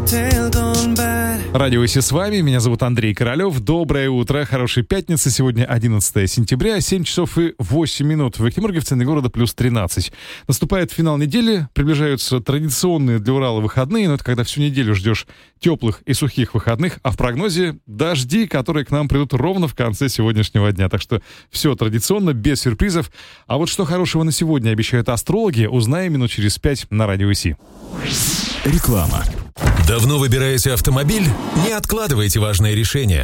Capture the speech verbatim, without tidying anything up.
Радио ИСИ с вами, меня зовут Андрей Королёв. Доброе утро, хорошей пятницы. Сегодня одиннадцатое сентября, семь часов и восемь минут. В Екатеринбурге, в центре города, плюс тринадцать. Наступает финал недели, приближаются традиционные для Урала выходные, но это когда всю неделю ждешь теплых и сухих выходных, а в прогнозе дожди, которые к нам придут ровно в конце сегодняшнего дня. Так что все традиционно, без сюрпризов. А вот что хорошего на сегодня обещают астрологи, узнаем минут через пять на Радио ИСИ. Реклама. Давно выбираете автомобиль? Не откладывайте важные решения.